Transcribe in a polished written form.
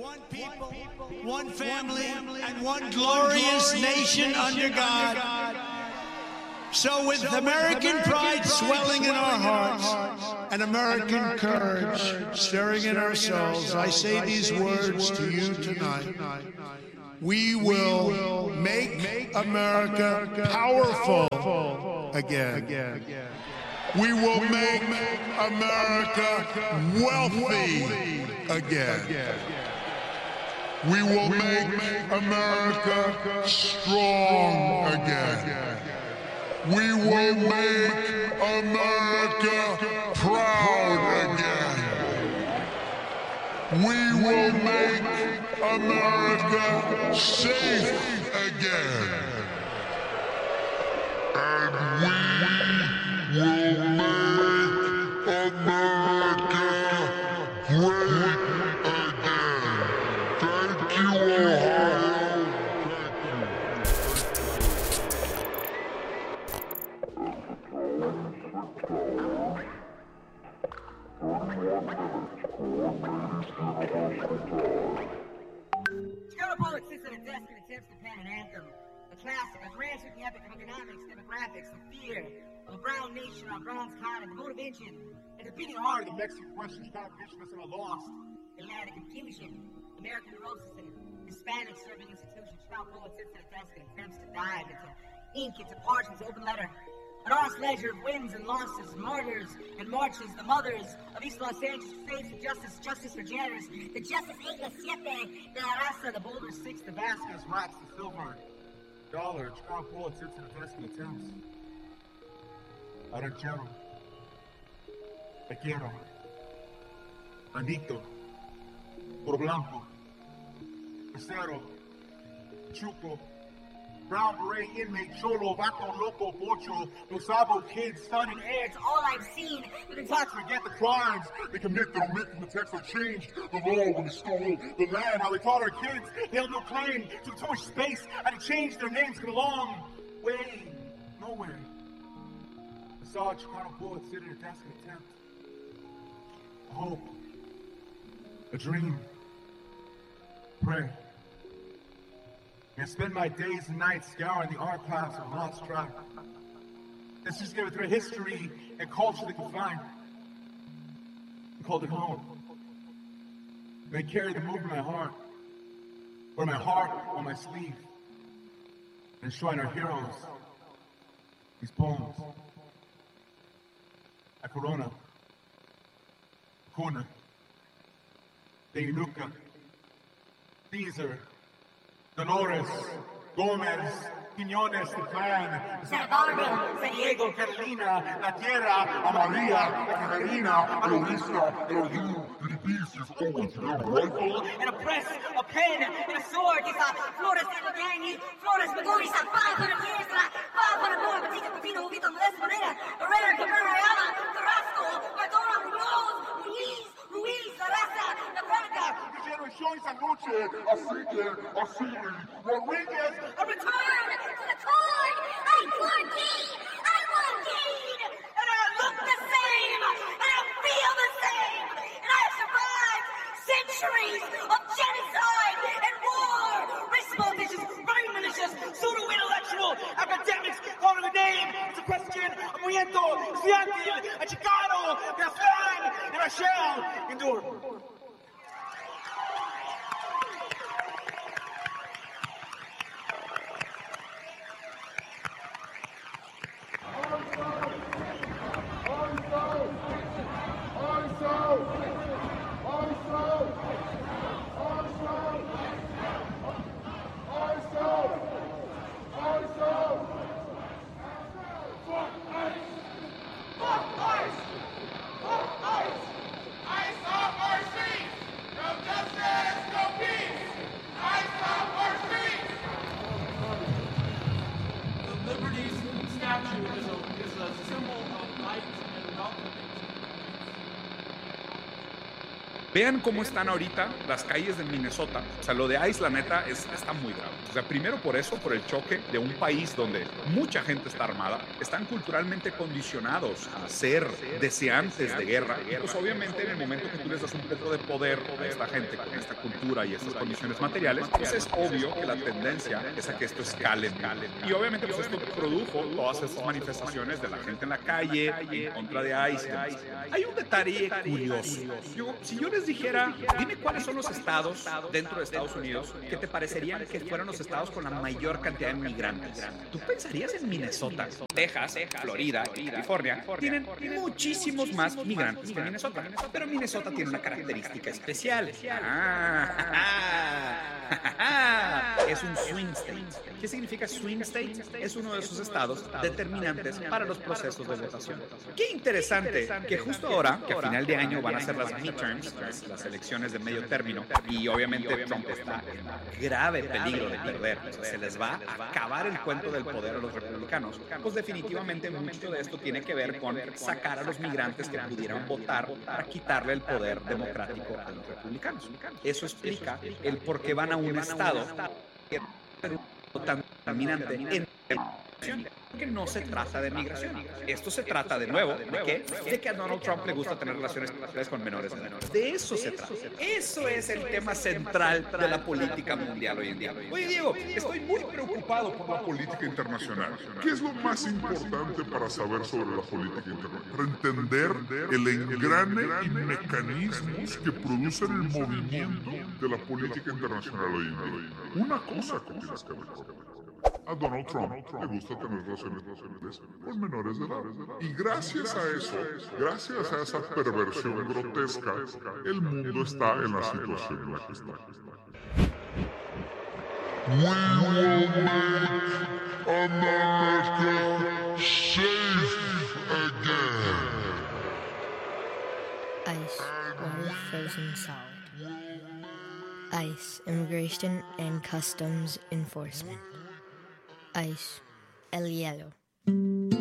one people, one family, and one glorious nation under God. So with American pride swelling in our hearts and American courage stirring in our souls, I say these words to you tonight. We will make America powerful again. We will make America wealthy again. We will make America strong again. We will make America proud again. We will make America safe again. And we will make America great again. Thank you, Ohio. Terrapolitics is an desperate attempts to pen an anthem, a classic, a grand sweeping epic of economics, demographics, of fear, of a brown nation on bronze continent, the motivation, and the beating heart of the Mexican questions, competitions, and a lost Atlantic confusion, American neurosis, and Hispanic serving institutions. Terrapolitics sits at a desk and attempts to dive into ink, into parchments, open letter. An honest ledger of wins and losses, martyrs and marches, the mothers of East Los Angeles, faith for justice, justice for janitors, the Justice 8, the Siete, the Arasa, the Boulder 6, the Vasquez, rocks, the silver dollar, Terrapolitics sits at a desk and attempts. Arranchero, Tequero, Bandito, Puro Blanco, Pesero, Chuco, Brown Beret, inmate, Cholo, Vato, Loco, Pocho, Losabo, kids, son, and heir. It's all I've seen. But in talks forget the crimes they commit that omit from the text or changed the law when they stole the land. How they taught our kids they held no claim to too much space. How to change their names come a long way, nowhere. I saw a Chicano bullet sit at a desk and attempt. A hope. A dream. Prayer. I spend my days and nights scouring the archives of lost track. Let's just give it through history and culture they could find. We called it home. They carry the move in my heart, wear my heart on my sleeve, and enshrine our heroes. These poems. A Corona, Cuna, De Inuka, Caesar, Dolores, Gomez, Quiñones, the clan, San Diego, Catalina, La Tierra, a Maria, a Catarina, a Luisa, a you, the beast is always there, rifle, and a press, a pen, and a sword, is a Flores Yangi, Flores Magoris, 500 years, 500 more, Batista, Pepino, Vito, Melissa, Morena, Herrera, Cabrera, Ayala, Carrasco, Madonna, Munoz, Ruiz, Arasa, Nebraska, Generaciones Anoche, Asili, Rodriguez, a return to the toy! I want Dean! And I look the same! And I feel the same! And I have survived centuries of genocide and war! Race politicians, running militias, pseudo-intellectual academics calling the name! It's a question, a movimiento, estudiantil, a Chicano, Gazan, and I shall endure. Ice! Ice! Ice! Vean cómo están ahorita las calles de Minnesota. O sea, lo de ICE, la neta, está muy grave. O sea, primero por eso, por el choque de un país donde mucha gente está armada, están culturalmente condicionados a ser deseantes de guerra. Y pues obviamente en el momento que tú les das un poco de poder a esta gente con esta cultura y estas condiciones materiales, pues es obvio que la tendencia es a que esto escale. Y obviamente pues esto produjo todas estas manifestaciones de la gente en la calle en contra de ICE. Hay un detalle curioso. Si yo les dijera, dime cuáles son los estados dentro de Estados Unidos que te parecerían que fueran los estados con la mayor cantidad de inmigrantes. Tú pensarías en Minnesota, Texas, Florida y California. Tienen muchísimos más migrantes que Minnesota. Pero Minnesota tiene una característica especial. Es un swing state. ¿Qué significa swing state? Es uno de esos estados determinantes para los procesos de votación. Qué interesante que justo ahora, que a final de año van a ser las midterms, las elecciones de medio término, y obviamente Trump está en grave peligro de perder, o sea, se les va a acabar el cuento del poder a los republicanos, pues definitivamente mucho de esto tiene que ver con sacar a los migrantes que pudieran votar para quitarle el poder democrático a los republicanos. Eso explica el por qué van a un estado tan dominante en que no se trata de migración. Esto se trata de nuevo de que a Donald Trump le gusta tener relaciones sexuales con menores de edad. De eso se trata. Eso es el tema central de la política mundial hoy en día. Oye, Diego, estoy muy preocupado por la política internacional. ¿Qué es lo más importante para saber sobre la política internacional? Para entender el engrane y mecanismos que producen el movimiento de la política internacional hoy en día. Una cosa que tienes que recordar. A Donald Trump le gusta tener relaciones con menores de edad. Y gracias a eso, gracias a esa perversión grotesca, el mundo está en la situación en la que está. We will make America safe again. ICE, water frozen solid. ICE, Immigration and Customs Enforcement. ICE, el hielo.